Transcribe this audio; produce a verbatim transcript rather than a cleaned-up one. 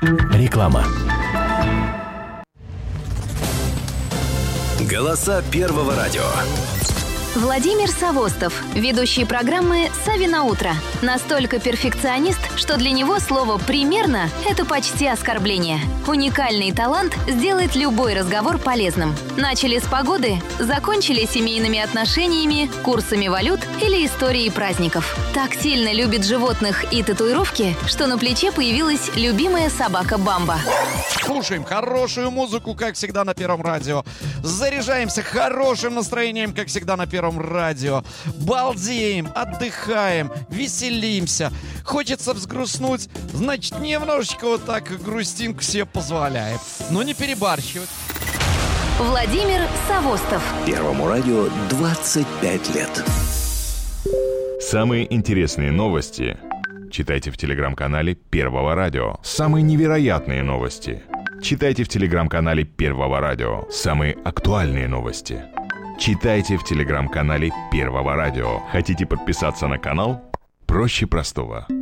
Реклама. Голоса Первого радио. Владимир Савостов, ведущий программы «Сави на утро». Настолько перфекционист, что для него слово «примерно» — это почти оскорбление. Уникальный талант сделает любой разговор полезным. Начали с погоды, закончили семейными отношениями, курсами валют или историей праздников. Так сильно любит животных и татуировки, что на плече появилась любимая собака Бамба. Слушаем хорошую музыку, как всегда, на Первом радио. Заряжаемся хорошим настроением, как всегда, на Первом радио. Балдеем, отдыхаем, веселимся. Хочется взгрустнуть, значит, немножечко вот так грустинку себе позволяем. Но не перебарщивать. Владимир Савостов. Первому радио двадцать пять лет. Самые интересные новости читайте в телеграм-канале Первого радио. Самые невероятные новости читайте в телеграм-канале Первого радио. Самые актуальные новости читайте в телеграм-канале Первого радио. Хотите подписаться на канал? Проще простого.